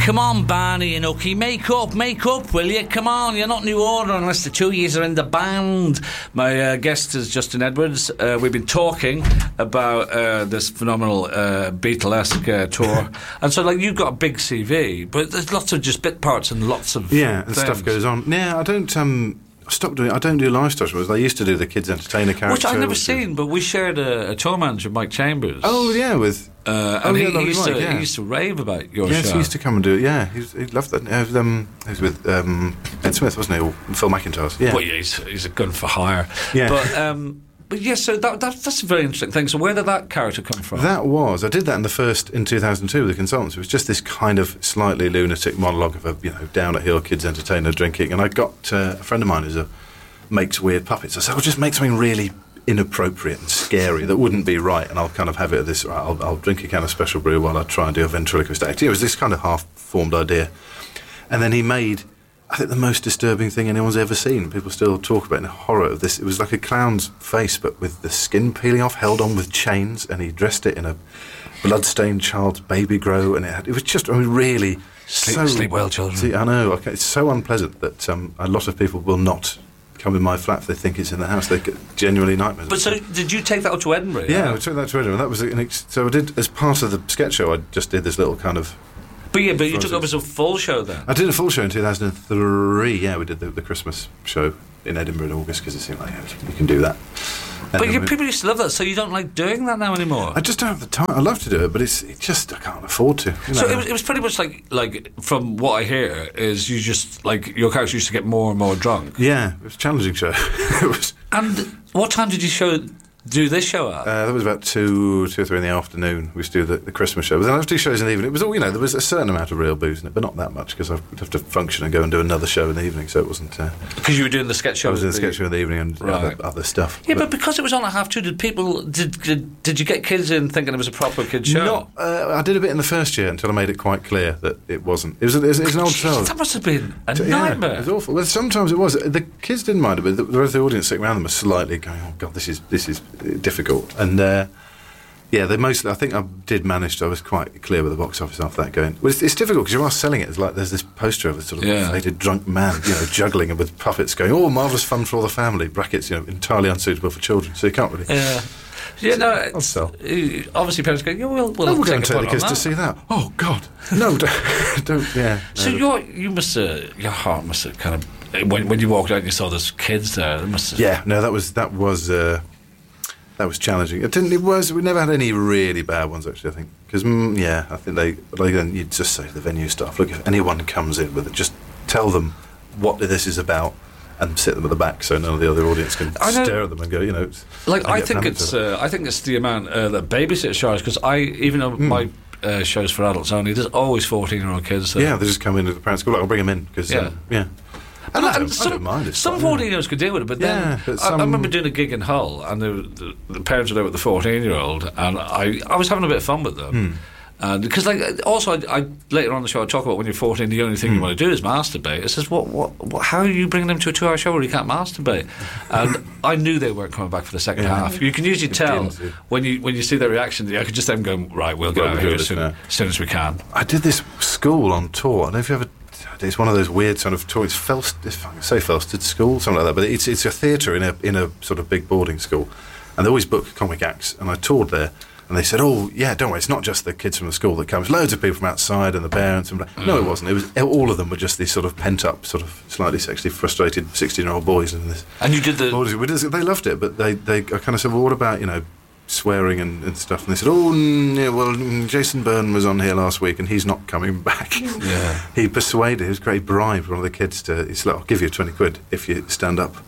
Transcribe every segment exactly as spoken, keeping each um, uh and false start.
Come on, Barney and Ucky, make up, make up, will you? Come on, you're not New Order unless the two years are in the band. My uh, guest is Justin Edwards. Uh, we've been talking about uh, this phenomenal uh, Beatlesque uh, tour. And so, like, you've got a big C V, but there's lots of just bit parts and lots of Yeah, and things. stuff goes on. Yeah, I don't... Um, Stop doing. I don't do live stuff. I used to do the kids' entertainer character, which I've never seen, but we shared a, a tour manager, Mike Chambers. Oh yeah, with uh, oh, and yeah, he, he, used Mike, to, yeah. he used to rave about your yes, show. he used to come and do it. Yeah, he, was, he loved that. He was, um, he was with um, Ed Smith, wasn't he? Or Phil McIntosh. Yeah, well, yeah, he's, he's a gun for hire. Yeah, but um, but yes, yeah, so that, that that's a very interesting thing. So where did that character come from? That was I did that in the first in two thousand two with the Consultants. It was just this kind of slightly lunatic monologue of a you know down at heel kids entertainer drinking, and I got uh, a friend of mine who's a makes weird puppets. I said, I'll just make something really inappropriate and scary that wouldn't be right, and I'll kind of have it at this, I'll, I'll drink a can of special brew while I try and do a ventriloquist act. It was this kind of half-formed idea. And then he made, I think, the most disturbing thing anyone's ever seen. People still talk about it in horror of this. It was like a clown's face, but with the skin peeling off, held on with chains, and he dressed it in a blood-stained child's baby grow, and it, had, it was just, I mean, really... Sleep, so, sleep well, children. See, I know, okay, it's so unpleasant that um, a lot of people will not... come in my flat if they think it's in the house. They get genuinely nightmares. But so, did you take that up to Edinburgh? Yeah, yeah? I took that to Edinburgh. That was an ex- so I did as part of the sketch show. I just did this little kind of. But yeah, but you took it up as a full show then. I did a full show in two thousand three. Yeah, we did the, the Christmas show in Edinburgh in August because it seemed like yeah, you can do that. But Um, you, people used to love that, so you don't like doing that now anymore? I just don't have the time. I love to do it, but it's it just I can't afford to. You know? So it was, it was pretty much like, like from what I hear, is you just, like, your character used to get more and more drunk. Yeah, it was a challenging show. It was. And what time did you show do this show at? Uh, that was about two, two or three in the afternoon. We used to do the, the Christmas show. But then I would do shows in the evening. It was all, you know, there was a certain amount of real booze in it, but not that much because I'd have to function and go and do another show in the evening. So it wasn't. Because uh, you were doing the sketch show. I was doing the the sketch show in the evening and right. other, other stuff. Yeah, but, but because it was on at half two, did people did, did did you get kids in thinking it was a proper kid show? Not. Uh, I did a bit in the first year until I made it quite clear that it wasn't. It was. It was, it was an old show. That must have been a Yeah, nightmare. it was awful. Well, sometimes it was. The kids didn't mind it, but the, the rest of the audience sitting around them was slightly going, "Oh God, this is this is difficult." And uh, yeah, they mostly. I think I did manage to. I was quite clear with the box office after that. Going, well, it's, it's difficult because you are selling it as like there's this poster of a sort of Yeah. faded drunk man, you know, juggling and with puppets going, "Oh, marvelous fun for all the family." Brackets, you know, entirely unsuitable for children. So you can't really. Yeah. Yeah, no, I'll sell. uh, obviously parents go, yeah, we'll, we'll Oh, we'll take go and a take the punt kids on to that. see that. Oh God, no, don't, don't yeah. So no. your you must have, your heart must have kind of, when when you walked out and you saw those kids there, it must have, Yeah, no, that was that was uh, that was challenging. It didn't. It was. We never had any really bad ones actually. I think because mm, yeah, I think they. Like then you'd just say to the venue staff, look, if anyone comes in with it, just tell them what this is about. And sit them at the back so none of the other audience can stare at them and go, you know. It's, like I, I get think panicked it's with it. uh, I think it's the amount uh, that babysitters charge because I even though Mm. my uh, shows for adults only, there's always fourteen year old kids there. Yeah, they just come in with the parents. Go, look, I'll bring them in because Yeah. um, yeah. And I don't, I don't mind it. Some fourteen year olds could deal with it, but Yeah, then but I, I some- remember doing a gig in Hull, and the, the, the parents were there with the fourteen year old, and I, I was having a bit of fun with them. Hmm. And because, like, also, I, I later on in the show, I talk about when you're fourteen, the only thing Hmm. you want to do is masturbate. It says, what, what, what, how are you bringing them to a two hour show where you can't masturbate? And I knew they weren't coming back for the second Yeah. half. You can usually tell Begins, yeah. when you when you see their reaction. I could just them going, right, we'll get Well, out of we'll here do as this soon, now. as soon as we can. I did this school on tour. I don't know if you ever. It's one of those weird sort of tours. Felst, if I can say Felsted School, something like that. But it's it's a theatre in a in a sort of big boarding school, and they always book comic acts. And I toured there, and they said, "Oh, yeah, don't worry, it's not just the kids from the school that comes. Loads of people from outside and the parents." And blah. No, it wasn't. It was all of them were just these sort of pent up, sort of slightly sexually frustrated sixteen year old boys in this. And you did the. boarding school. They loved it, but they they I kind of said, "Well, what about you know?" swearing and, and stuff, and they said, "Oh, mm, yeah, well, mm, Jason Byrne was on here last week, and he's not coming back." Yeah. He persuaded, he was great, bribed one of the kids to. He said, "I'll give you twenty quid if you stand up,"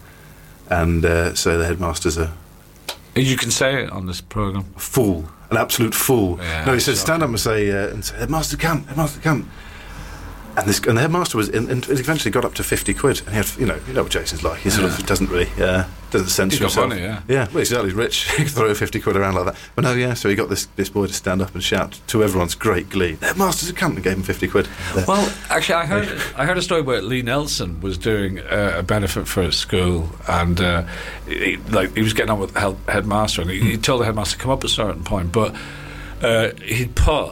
and uh, so the headmaster's a You can say it on this programme. fool, an absolute fool. Yeah, no, he said, shocking. "Stand up and say, uh, and say, Headmaster, come, Headmaster, come." And this, and the headmaster was, in, and it eventually got up to fifty quid, and he had, you know, you know what Jason's like. He sort Yeah. of doesn't really, uh, doesn't censor He's got himself. money, yeah. Yeah, well, exactly. He's rich. He could throw fifty quid around like that. But no, yeah. So he got this this boy to stand up and shout to everyone's great glee, "The headmaster's a cunt," and gave him fifty quid. Uh, Well, actually, I heard I heard a story where Lee Nelson was doing uh, a benefit for a school, and uh, he, like he was getting on with the head- headmaster, and he, he told the headmaster to come up at a certain point, but uh, he'd put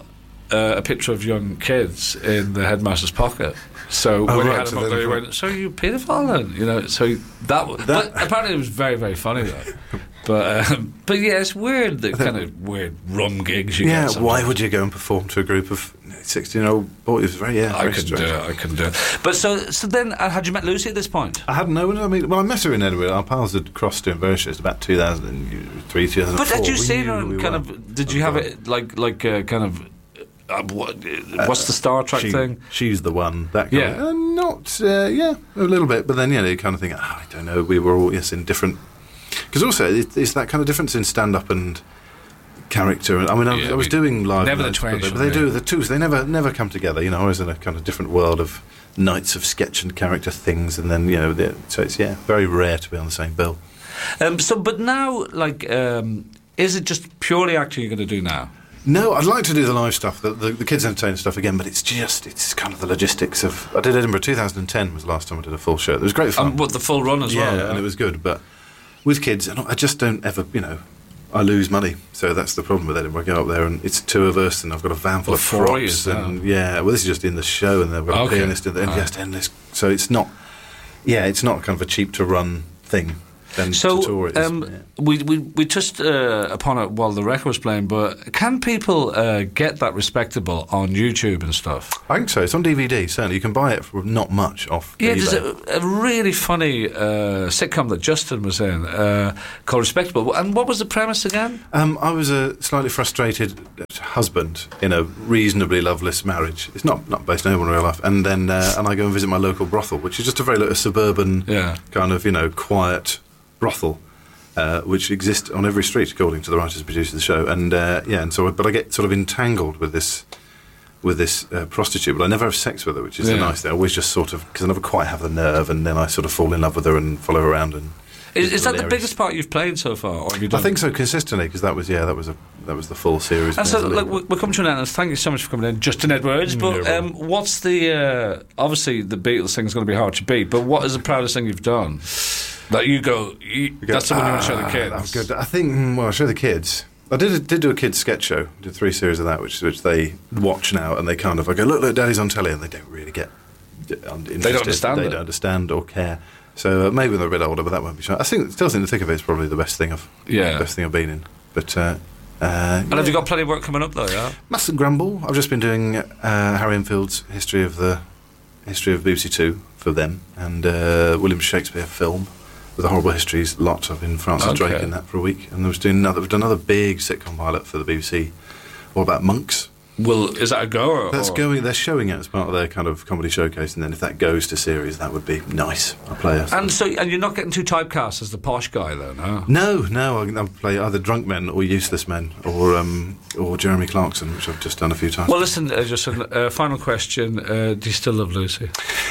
uh, a picture of young kids in the headmaster's pocket. So Oh, when he right, had so him up then there, he for- went, "So you paedophile then?" You know. So that, w- That- but apparently it was very, very funny though. But um, but yeah, it's weird the kind of weird rum gigs you Yeah, get. why sometimes. would you go and perform to a group of sixteen-year-old boys? It was very, yeah, I very couldn't do strange. it. I couldn't do it. But so so then, uh, had you met Lucy at this point? I hadn't known. I mean, well, I met her in Edinburgh. Our paths had crossed doing various shows about two thousand three, two thousand four. But had you We seen knew her? who And we kind were. of, did you Oh, have God. it like like uh, kind of uh, what? What's the Star Trek She- thing? She's the one. That kind Yeah. of, uh, not uh, yeah, a little bit. But then yeah, you kind of think, oh, I don't know. We were all yes in different. Because also it, it's that kind of difference in stand-up and character. I mean, I, Yeah, I was we- doing live never the nights, twain but they, shall but they do meet. the two. They never never come together. You know, I was in a kind of different world of nights of sketch and character things, and then you know, the, so it's yeah, very rare to be on the same bill. Um, so, but now, like, um, is it just purely acting you're going to do now? No, I'd like to do the live stuff, the, the, the kids entertainment stuff again, but it's just, it's kind of the logistics of... I did Edinburgh two thousand ten was the last time I did a full show. It was great fun. Um, what, the full run as yeah, well? Yeah, and it was good, but with kids, and I just don't ever, you know, I lose money. So that's the problem with Edinburgh. I go up there and it's two of us and I've got a van full Well, of four props. years And yeah, well, this is just in the show and they've got Okay. a pianist in there and Right. just endless. So it's not, yeah, it's not kind of a cheap to run thing. Then So, to tour it is, um, yeah. we, we we touched uh, upon it while the record was playing, but can people uh, get that respectable on YouTube and stuff? I think so. It's on D V D, certainly. You can buy it for not much off Yeah, eBay. there's a, a really funny uh, sitcom that Justin was in uh, called Respectable. And what was the premise again? Um, I was a slightly frustrated husband in a reasonably loveless marriage. It's not, not based on anyone in real life. And then uh, and I go and visit my local brothel, which is just a very little suburban Yeah. kind of, you know, quiet brothel, uh, which exists on every street, according to the writers and producers of the show. And uh, yeah, and so but I get sort of entangled with this with this uh, prostitute, but I never have sex with her, which is the Yeah. nice thing. I always just sort of because I never quite have the nerve, and then I sort of fall in love with her and follow her around and. Is, it's is that the hilarious. biggest part you've played so far? Or have you done I think so, consistently, because that was yeah, that was a that was the full series. And so, basically. look, we- we're coming to an end. And thank you so much for coming in, Justin Edwards. Mm, But you're um, what's the uh, obviously the Beatles thing is going to be hard to beat. But what is the proudest thing you've done that you go? You, You go, that's the one you want to show the "Ah, kids. that was good." I think. mm, Well, I'll show the kids. I did did do a kids sketch show. Did three series of that, which which they watch now, and they kind of I go, look, look, Daddy's on telly, and they don't really get. Interested. They don't understand They it. don't understand or care. So uh, maybe when they're a bit older, but that won't be sure. I think still think the thick of it is probably the best thing I've Yeah. best thing I've been in. But uh, uh, And have you got plenty of work coming up though? Yeah. Mustn't grumble. I've just been doing uh, Harry Enfield's history of the history of B B C Two for them, and uh, William Shakespeare film with the Horrible Histories lot. I've been Francis Okay. Drake in that for a week, and I was doing another, we've done another big sitcom pilot for the B B C, all about monks. Well, is that a go? Or, That's or- going. They're showing it as part of their kind of comedy showcase, and then if that goes to series, that would be nice. I play a And so, and you're not getting too typecast as the posh guy then, huh? No, no, I, I play either drunk men or useless men, or um, or Jeremy Clarkson, which I've just done a few times. Well, listen, uh, just a uh, final question: uh, do you still love Lucy?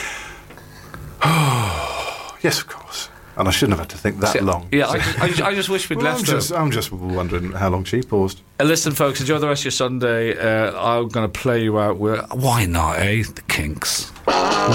Yes, of course. And I shouldn't have had to think that See, long. Yeah, I just, I, just- I just wish we'd Well, I'm left just, her. I'm just wondering how long she paused. Uh, listen, folks, enjoy the rest of your Sunday. Uh, I'm going to play you out with, why not, eh? The Kinks.